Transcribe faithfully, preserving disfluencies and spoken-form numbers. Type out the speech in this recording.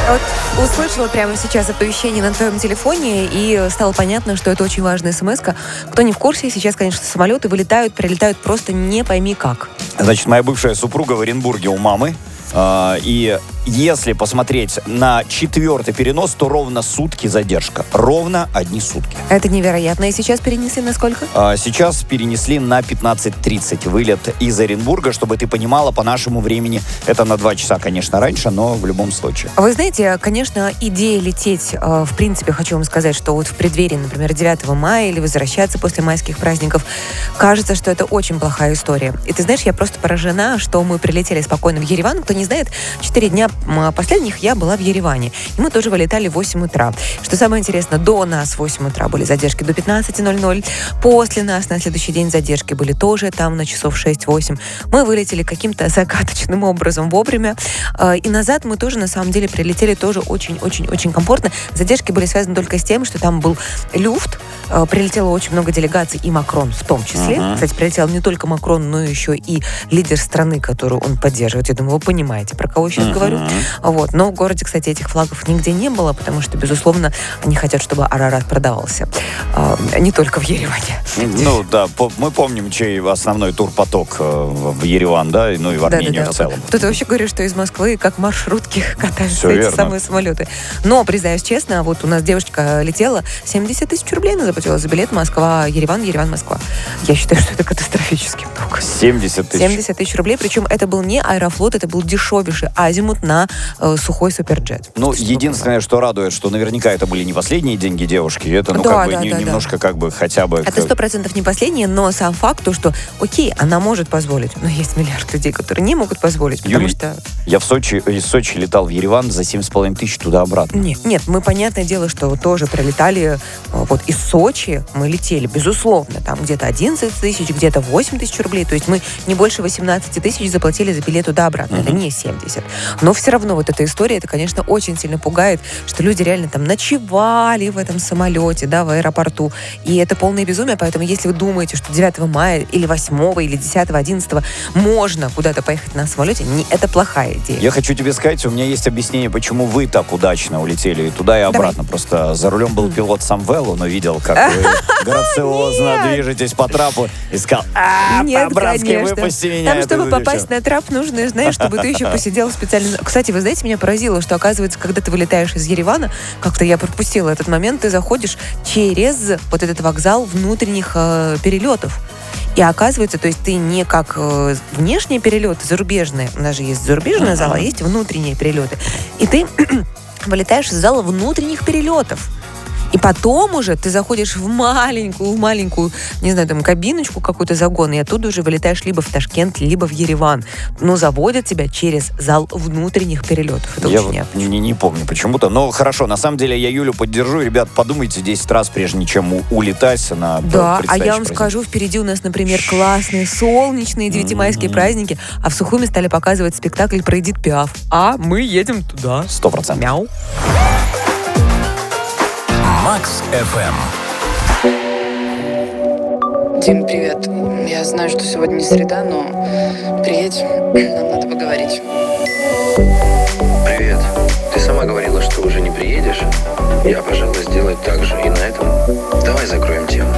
Вот услышала прямо сейчас оповещение на твоем телефоне, и стало понятно, что это очень важная смс-ка. Кто не в курсе, сейчас, конечно, самолеты вылетают, прилетают просто не пойми как. Значит, моя бывшая супруга в Оренбурге у мамы. Э, и если посмотреть на четвертый перенос, то ровно сутки задержка. Ровно одни сутки. Это невероятно. И сейчас перенесли на сколько? Э, сейчас перенесли на пятнадцать тридцать вылет из Оренбурга, чтобы ты понимала, по нашему времени это на два часа, конечно, раньше, но в любом случае. Вы знаете, конечно, идея лететь, э, в принципе, хочу вам сказать, что вот в преддверии, например, девятого мая или возвращаться после майских праздников, кажется, что это очень плохая история. И ты знаешь, я просто поражена, что мы прилетели спокойно в Ереван. Кто не знает, четыре дня последних я была в Ереване. И мы тоже вылетали в восемь утра. Что самое интересное, до нас в восемь утра были задержки до пятнадцати ноль-ноль. После нас на следующий день задержки были тоже там на часов шесть-восемь. Мы вылетели каким-то загадочным образом вовремя. И назад мы тоже, на самом деле, прилетели тоже очень-очень-очень комфортно. Задержки были связаны только с тем, что там был люфт. Прилетело очень много делегаций, и Макрон в том числе. Uh-huh. Кстати, прилетел не только Макрон, но еще и лидер страны, которую он поддерживает. Я думаю, вы понимаете, про кого я сейчас uh-huh. говорю. Вот. Но в городе, кстати, этих флагов нигде не было, потому что, безусловно, они хотят, чтобы Арарат продавался. А, не только в Ереване. Ну да, по- мы помним, чей основной турпоток в Ереван, да, ну и в Армению Да-да-да. в целом. Кто-то вообще говорит, что из Москвы как маршрутки катаются Все эти верно. самые самолеты. Но, признаюсь честно, вот у нас девочка летела, семьдесят тысяч рублей она заплатила за билет Москва-Ереван, Ереван-Москва. Я считаю, что это катастрофически много. семьдесят тысяч. семьдесят тысяч рублей, причем это был не Аэрофлот, это был дешевейший азимут на э, сухой суперджет. Ну, единственное, что радует, что наверняка это были не последние деньги девушки, это, ну, Да, как бы, да, не- да, да. немножко, как бы, хотя бы... Это сто процентов не последнее, но сам факт, то, что, окей, она может позволить, но есть миллиард людей, которые не могут позволить, потому Юлий, что... Я в Сочи, из Сочи летал в Ереван за семь с половиной тысяч туда-обратно. Нет, нет, мы, понятное дело, что тоже прилетали, э, вот из Сочи мы летели, безусловно, там где-то одиннадцать тысяч, где-то восемь тысяч рублей, то есть мы не больше восемнадцать тысяч заплатили за билет туда-обратно, Мгм. это не семьдесят. Но все равно вот эта история, это, конечно, очень сильно пугает, что люди реально там ночевали в этом самолете, да, в аэропорту, и это полное безумие, поэтому если вы думаете, что девятого мая или восьмого или десятого, одиннадцатого можно куда-то поехать на самолете, не, это плохая идея. Я хочу тебе сказать, у меня есть объяснение, почему вы так удачно улетели и туда, и обратно. Просто за рулем был пилот Самвел, но видел, как вы грациозно движетесь по трапу, и сказал: а, Нет, по-братски конечно. выпусти меня. Там, чтобы Это попасть всё. на трап, нужно, знаешь, чтобы ты еще посидел специально. Кстати, вы знаете, меня поразило, что, оказывается, когда ты вылетаешь из Еревана, как-то я пропустила этот момент, ты заходишь через вот этот вокзал внутренних э, перелетов. И оказывается, то есть ты не как э, внешние перелеты, зарубежные, у нас же есть зарубежные залы, а есть внутренние перелеты. И ты вылетаешь из зала внутренних перелетов. И потом уже ты заходишь в маленькую, в маленькую, не знаю, там, кабиночку какую-то загон, и оттуда уже вылетаешь либо в Ташкент, либо в Ереван. Но заводят тебя через зал внутренних перелетов. Это Я очень вот необычно. не, не помню почему-то. Но хорошо, на самом деле я Юлю поддержу. Ребят, подумайте десять раз, прежде чем у- улетать на Да, а предстоящий я вам праздник. скажу, впереди у нас, например, классные солнечные девятимайские праздники, а в Сухуми стали показывать спектакль про Эдит Пиаф. А мы едем туда. Сто процентов. Мяу. Макс эф эм. Дим, привет. Я знаю, что сегодня не среда, но приедь, нам надо поговорить. Привет. Ты сама говорила, что уже не приедешь. Я, пожалуй, сделаю так же. И на этом давай закроем тему.